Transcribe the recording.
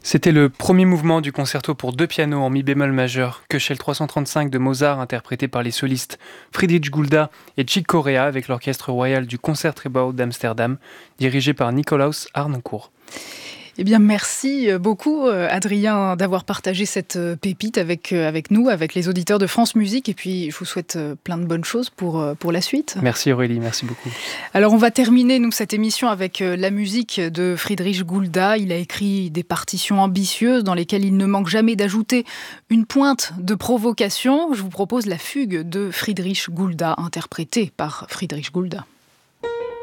C'était le premier mouvement du concerto pour deux pianos en mi bémol majeur, Köchel 335 de Mozart, interprété par les solistes Friedrich Gulda et Chick Corea avec l'orchestre royal du Concertgebouw d'Amsterdam, dirigé par Nicolaus Harnoncourt. Eh bien, merci beaucoup, Adrien, d'avoir partagé cette pépite avec nous, avec les auditeurs de France Musique. Et puis, je vous souhaite plein de bonnes choses pour la suite. Merci Aurélie, merci beaucoup. Alors, on va terminer, nous, cette émission avec la musique de Friedrich Gulda. Il a écrit des partitions ambitieuses dans lesquelles il ne manque jamais d'ajouter une pointe de provocation. Je vous propose la fugue de Friedrich Gulda, interprétée par Friedrich Gulda.